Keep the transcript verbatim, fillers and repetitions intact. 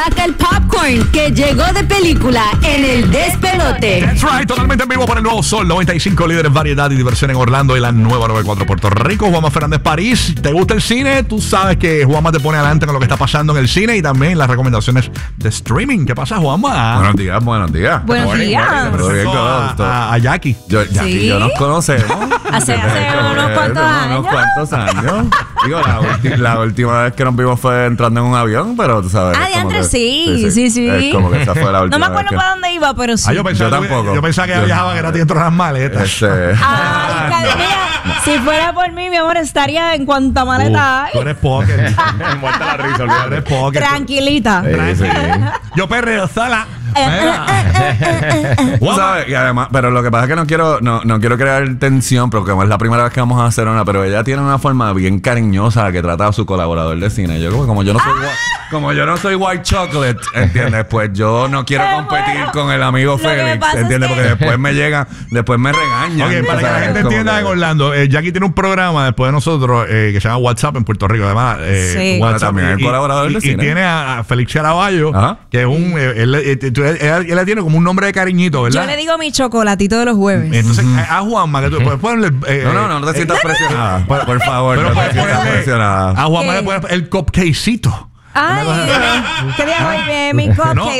saca el popcorn, que llegó de película en el despelote. That's right, totalmente en vivo por el nuevo Sol noventa y cinco, líderes, variedad y diversión en Orlando y la nueva noventa y cuatro Puerto Rico. Juanma Fernández París. ¿Te gusta el cine? Tú sabes que Juanma te pone adelante con lo que está pasando en el cine y también las recomendaciones de streaming. ¿Qué pasa, Juanma? Buenos días, buenos días. Buenos Morning, días. morning. Todo bien, a, todo. a, a Jackie. Yo, Jackie ¿Sí? y yo nos conocemos. Hace- hace unos cuantos años. Unos cuantos años. Digo, la, ulti- la última vez que nos vimos fue entrando en un avión, pero tú sabes. Ah, es como diantre, que- sí, sí, sí. Es como que esa fue la última No me vez acuerdo que- para dónde iba, pero sí. Ah, yo pensaba, Yo que- tampoco. Yo pensaba que Yo- viajaban, era dentro de las maletas. Este, Ay, Carmen, mira, si fuera por mí, mi amor, estaría en cuanta maleta Tú hay. eres poker. muerta la risa, Tú olvídate. eres poker. Tranquilita. Sí, sí. Yo perreo sola. Eh, Mira. Tú Juanma, sabes, y además, pero lo que pasa es que no quiero, no, no quiero crear tensión, porque como es la primera vez que vamos a hacer una, pero ella tiene una forma bien cariñosa que trata a su colaborador de cine. Yo como, como yo no soy Ah. gua- como yo no soy white chocolate, ¿entiendes? Pues yo no quiero Eh, competir bueno. con el amigo Lo que Félix, pasa es ¿entiendes? que- Porque después me llegan, después me regañan. Ok, para o que sea, la gente es como entienda que- en Orlando, eh, Jackie tiene un programa después de nosotros eh, que se llama WhatsApp en Puerto Rico. Además, eh, Sí. Bueno, también es y- colaborador y, de y cine. tiene a, a Félix Caraballo, Ajá. que es un. eh, él, eh, tú- él- él- él le tiene como un nombre de cariñito, ¿verdad? Yo le digo mi chocolatito de los jueves. Entonces, a a Juanma, que tú puedes ponerle. eh, No, no, no, no te sientas eh, presionada. Por, por favor, Pero no te puedes sientas ponerle. presionada. A Juanma ¿Qué? le pones el cupcakecito. Ay, ¿qué día hoy? Mi, mi cupcake. No.